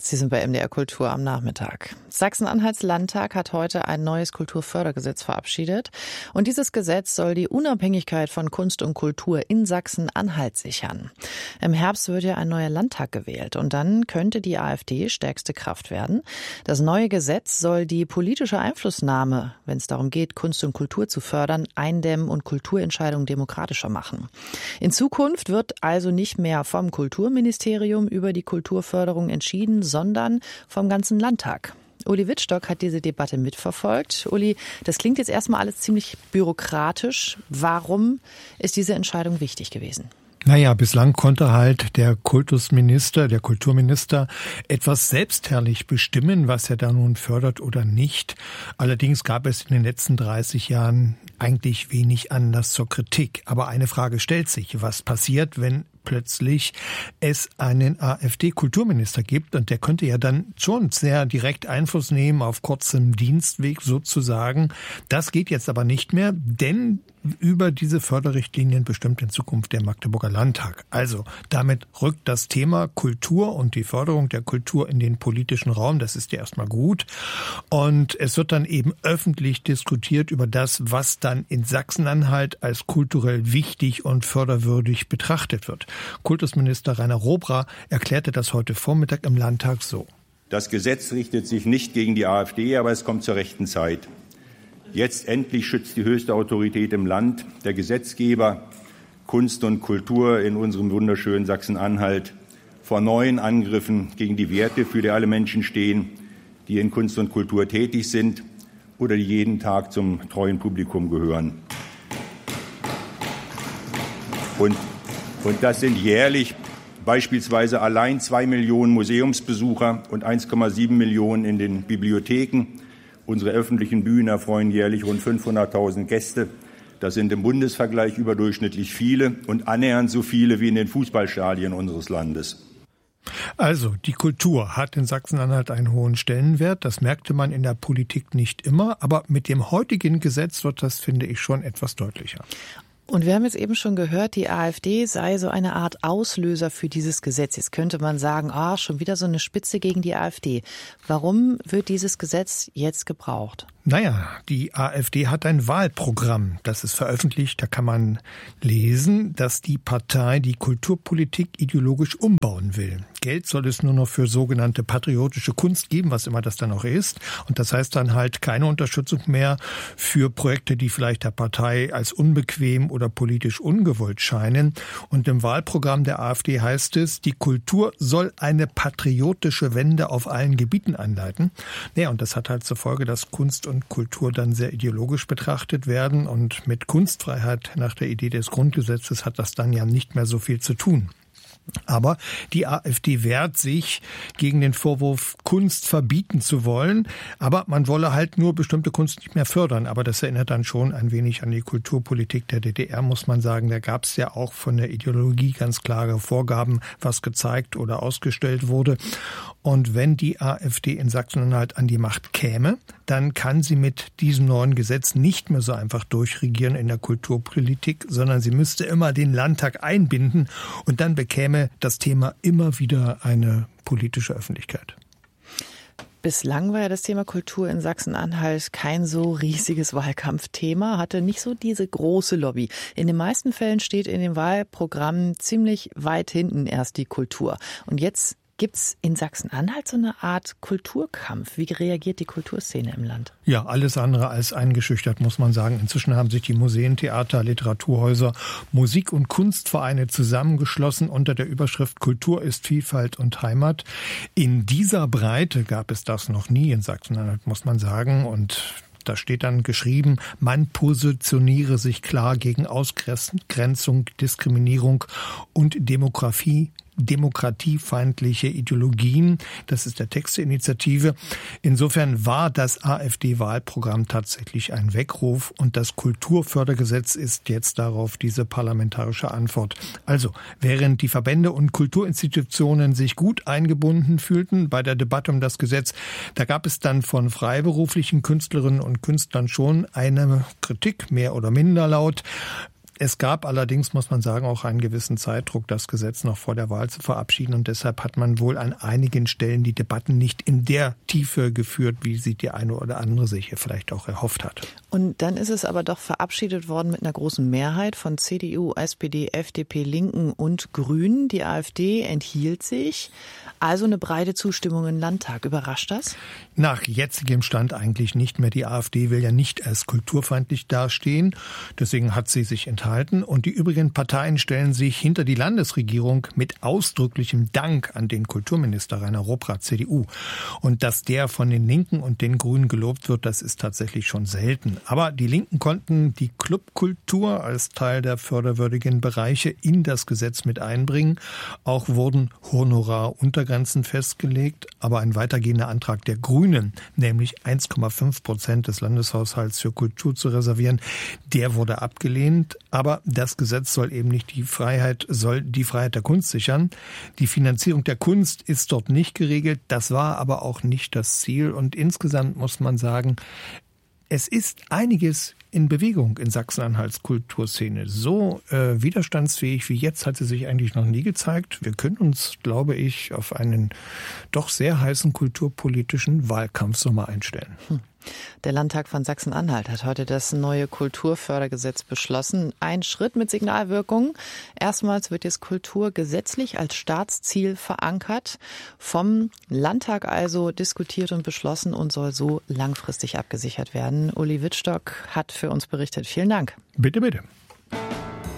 Sie sind bei MDR Kultur am Nachmittag. Sachsen-Anhalts Landtag hat heute ein neues Kulturfördergesetz verabschiedet. Und dieses Gesetz soll die Unabhängigkeit von Kunst und Kultur in Sachsen-Anhalt sichern. Im Herbst wird ja ein neuer Landtag gewählt. Und dann könnte die AfD stärkste Kraft werden. Das neue Gesetz soll die politische Einflussnahme, wenn es darum geht, Kunst und Kultur zu fördern, eindämmen und Kulturentscheidungen demokratischer machen. In Zukunft wird also nicht mehr vom Kulturministerium über die Kulturförderung entschieden, sondern vom ganzen Landtag. Uli Wittstock hat diese Debatte mitverfolgt. Uli, das klingt jetzt erstmal alles ziemlich bürokratisch. Warum ist diese Entscheidung wichtig gewesen? Naja, bislang konnte halt der Kultusminister, der Kulturminister etwas selbstherrlich bestimmen, was er da nun fördert oder nicht. Allerdings gab es in den letzten 30 Jahren eigentlich wenig Anlass zur Kritik. Aber eine Frage stellt sich: Was passiert, wenn plötzlich es einen AfD-Kulturminister gibt? Und der könnte ja dann schon sehr direkt Einfluss nehmen auf kurzem Dienstweg sozusagen. Das geht jetzt aber nicht mehr, denn über diese Förderrichtlinien bestimmt in Zukunft der Magdeburger Landtag. Also damit rückt das Thema Kultur und die Förderung der Kultur in den politischen Raum. Das ist ja erstmal gut. Und es wird dann eben öffentlich diskutiert über das, was dann in Sachsen-Anhalt als kulturell wichtig und förderwürdig betrachtet wird. Kultusminister Rainer Robra erklärte das heute Vormittag im Landtag so: Das Gesetz richtet sich nicht gegen die AfD, aber es kommt zur rechten Zeit. Jetzt endlich schützt die höchste Autorität im Land, der Gesetzgeber, Kunst und Kultur in unserem wunderschönen Sachsen-Anhalt vor neuen Angriffen gegen die Werte, für die alle Menschen stehen, die in Kunst und Kultur tätig sind oder die jeden Tag zum treuen Publikum gehören. Und das sind jährlich beispielsweise allein 2 Millionen Museumsbesucher und 1,7 Millionen in den Bibliotheken. Unsere öffentlichen Bühnen erfreuen jährlich rund 500.000 Gäste. Das sind im Bundesvergleich überdurchschnittlich viele und annähernd so viele wie in den Fußballstadien unseres Landes. Also, die Kultur hat in Sachsen-Anhalt einen hohen Stellenwert. Das merkte man in der Politik nicht immer. Aber mit dem heutigen Gesetz wird das, finde ich, schon etwas deutlicher. Und wir haben jetzt eben schon gehört, die AfD sei so eine Art Auslöser für dieses Gesetz. Jetzt könnte man sagen, schon wieder so eine Spitze gegen die AfD. Warum wird dieses Gesetz jetzt gebraucht? Naja, die AfD hat ein Wahlprogramm, das ist veröffentlicht. Da kann man lesen, dass die Partei die Kulturpolitik ideologisch umbauen will. Geld soll es nur noch für sogenannte patriotische Kunst geben, was immer das dann auch ist. Und das heißt dann halt keine Unterstützung mehr für Projekte, die vielleicht der Partei als unbequem oder politisch ungewollt scheinen. Und im Wahlprogramm der AfD heißt es, die Kultur soll eine patriotische Wende auf allen Gebieten einleiten. Naja, und das hat halt zur Folge, dass Kunst und Kultur dann sehr ideologisch betrachtet werden. Und mit Kunstfreiheit nach der Idee des Grundgesetzes hat das dann ja nicht mehr so viel zu tun. Aber die AfD wehrt sich gegen den Vorwurf, Kunst verbieten zu wollen. Aber man wolle halt nur bestimmte Kunst nicht mehr fördern. Aber das erinnert dann schon ein wenig an die Kulturpolitik der DDR, muss man sagen. Da gab es ja auch von der Ideologie ganz klare Vorgaben, was gezeigt oder ausgestellt wurde. Und wenn die AfD in Sachsen-Anhalt an die Macht käme, dann kann sie mit diesem neuen Gesetz nicht mehr so einfach durchregieren in der Kulturpolitik, sondern sie müsste immer den Landtag einbinden und dann bekäme das Thema immer wieder eine politische Öffentlichkeit. Bislang war ja das Thema Kultur in Sachsen-Anhalt kein so riesiges Wahlkampfthema, hatte nicht so diese große Lobby. In den meisten Fällen steht in den Wahlprogrammen ziemlich weit hinten erst die Kultur. Und jetzt gibt's in Sachsen-Anhalt so eine Art Kulturkampf? Wie reagiert die Kulturszene im Land? Ja, alles andere als eingeschüchtert, muss man sagen. Inzwischen haben sich die Museen, Theater, Literaturhäuser, Musik- und Kunstvereine zusammengeschlossen unter der Überschrift Kultur ist Vielfalt und Heimat. In dieser Breite gab es das noch nie in Sachsen-Anhalt, muss man sagen. Und da steht dann geschrieben, man positioniere sich klar gegen Ausgrenzung, Diskriminierung und demokratiefeindliche Ideologien. Das ist der Text der Initiative. Insofern war das AfD-Wahlprogramm tatsächlich ein Weckruf und das Kulturfördergesetz ist jetzt darauf diese parlamentarische Antwort. Also, während die Verbände und Kulturinstitutionen sich gut eingebunden fühlten bei der Debatte um das Gesetz, da gab es dann von freiberuflichen Künstlerinnen und Künstlern schon eine Kritik, mehr oder minder laut. Es gab allerdings, muss man sagen, auch einen gewissen Zeitdruck, das Gesetz noch vor der Wahl zu verabschieden. Und deshalb hat man wohl an einigen Stellen die Debatten nicht in der Tiefe geführt, wie sie die eine oder andere sich hier vielleicht auch erhofft hat. Und dann ist es aber doch verabschiedet worden mit einer großen Mehrheit von CDU, SPD, FDP, Linken und Grünen. Die AfD enthielt sich. Also eine breite Zustimmung im Landtag. Überrascht das? Nach jetzigem Stand eigentlich nicht mehr. Die AfD will ja nicht als kulturfeindlich dastehen. Deswegen hat sie sich enthalten. Und die übrigen Parteien stellen sich hinter die Landesregierung mit ausdrücklichem Dank an den Kulturminister Rainer Ruppert, CDU. Und dass der von den Linken und den Grünen gelobt wird, das ist tatsächlich schon selten. Aber die Linken konnten die Clubkultur als Teil der förderwürdigen Bereiche in das Gesetz mit einbringen. Auch wurden Honoraruntergrenzen festgelegt. Aber ein weitergehender Antrag der Grünen, nämlich 1,5% des Landeshaushalts für Kultur zu reservieren, der wurde abgelehnt. Aber das Gesetz soll eben nicht die Freiheit der Kunst sichern. Die Finanzierung der Kunst ist dort nicht geregelt. Das war aber auch nicht das Ziel. Und insgesamt muss man sagen, es ist einiges in Bewegung in Sachsen-Anhalts Kulturszene. So widerstandsfähig wie jetzt hat sie sich eigentlich noch nie gezeigt. Wir können uns, glaube ich, auf einen doch sehr heißen kulturpolitischen Wahlkampfsommer einstellen. Der Landtag von Sachsen-Anhalt hat heute das neue Kulturfördergesetz beschlossen. Ein Schritt mit Signalwirkung. Erstmals wird jetzt Kultur gesetzlich als Staatsziel verankert. Vom Landtag also diskutiert und beschlossen und soll so langfristig abgesichert werden. Uli Wittstock hat für uns berichtet. Vielen Dank. Bitte, bitte.